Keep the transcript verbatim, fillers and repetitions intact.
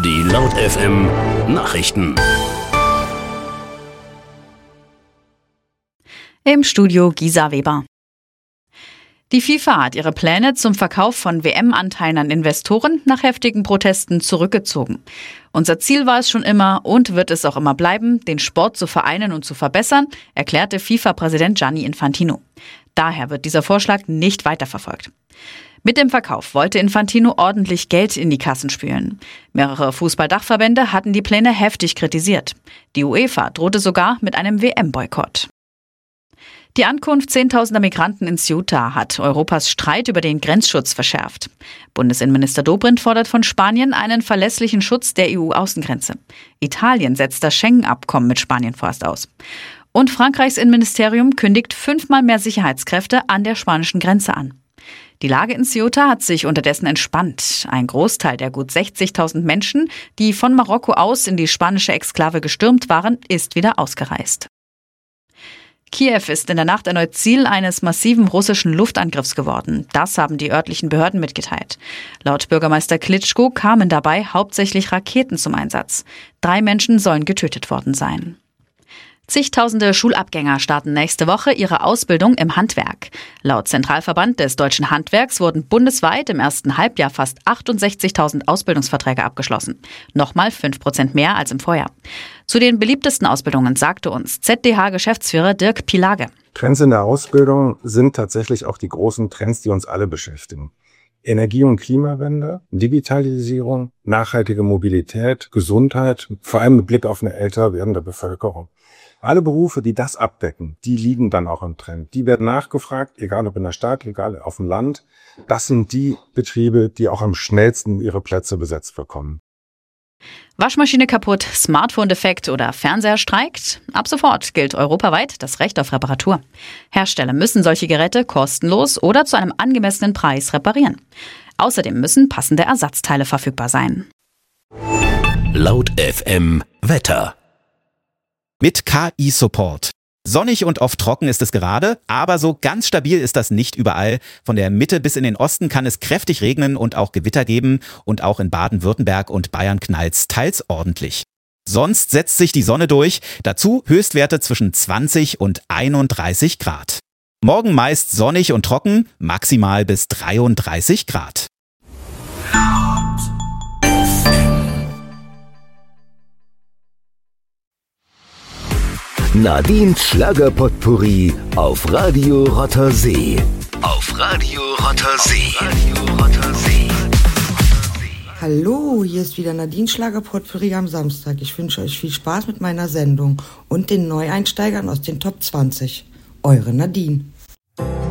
Die Laut F M Nachrichten. Im Studio Gisa Weber. Die FIFA hat ihre Pläne zum Verkauf von W M-Anteilen an Investoren nach heftigen Protesten zurückgezogen. Unser Ziel war es schon immer und wird es auch immer bleiben, den Sport zu vereinen und zu verbessern, erklärte FIFA-Präsident Gianni Infantino. Daher wird dieser Vorschlag nicht weiterverfolgt. Mit dem Verkauf wollte Infantino ordentlich Geld in die Kassen spülen. Mehrere Fußballdachverbände hatten die Pläne heftig kritisiert. Die UEFA drohte sogar mit einem W M-Boykott. Die Ankunft zehntausender Migranten in Ceuta hat Europas Streit über den Grenzschutz verschärft. Bundesinnenminister Dobrindt fordert von Spanien einen verlässlichen Schutz der E U-Außengrenze. Italien setzt das Schengen-Abkommen mit Spanien vorerst aus. Und Frankreichs Innenministerium kündigt fünfmal mehr Sicherheitskräfte an der spanischen Grenze an. Die Lage in Ceuta hat sich unterdessen entspannt. Ein Großteil der gut sechzigtausend Menschen, die von Marokko aus in die spanische Exklave gestürmt waren, ist wieder ausgereist. Kiew ist in der Nacht erneut Ziel eines massiven russischen Luftangriffs geworden. Das haben die örtlichen Behörden mitgeteilt. Laut Bürgermeister Klitschko kamen dabei hauptsächlich Raketen zum Einsatz. Drei Menschen sollen getötet worden sein. Zigtausende Schulabgänger starten nächste Woche ihre Ausbildung im Handwerk. Laut Zentralverband des deutschen Handwerks wurden bundesweit im ersten Halbjahr fast achtundsechzigtausend Ausbildungsverträge abgeschlossen. Nochmal fünf Prozent mehr als im Vorjahr. Zu den beliebtesten Ausbildungen sagte uns Z D H-Geschäftsführer Dirk Pilage. Trends in der Ausbildung sind tatsächlich auch die großen Trends, die uns alle beschäftigen. Energie- und Klimawende, Digitalisierung, nachhaltige Mobilität, Gesundheit, vor allem mit Blick auf eine älter werdende Bevölkerung. Alle Berufe, die das abdecken, die liegen dann auch im Trend. Die werden nachgefragt, egal ob in der Stadt, egal auf dem Land. Das sind die Betriebe, die auch am schnellsten ihre Plätze besetzt bekommen. Waschmaschine kaputt, Smartphone defekt oder Fernseher streikt? Ab sofort gilt europaweit das Recht auf Reparatur. Hersteller müssen solche Geräte kostenlos oder zu einem angemessenen Preis reparieren. Außerdem müssen passende Ersatzteile verfügbar sein. Laut F M Wetter. Mit K I-Support. Sonnig und oft trocken ist es gerade, aber so ganz stabil ist das nicht überall. Von der Mitte bis in den Osten kann es kräftig regnen und auch Gewitter geben und auch in Baden-Württemberg und Bayern knallt's teils ordentlich. Sonst setzt sich die Sonne durch, dazu Höchstwerte zwischen zwanzig und einunddreißig Grad. Morgen meist sonnig und trocken, maximal bis dreiunddreißig Grad. Nadines Schlagerpotpourri auf Radio Rottersee. Auf Radio Rottersee. Radio Rottersee. Hallo, hier ist wieder Nadines Schlagerpotpourri am Samstag. Ich wünsche euch viel Spaß mit meiner Sendung und den Neueinsteigern aus den Top zwanzig. Eure Nadine.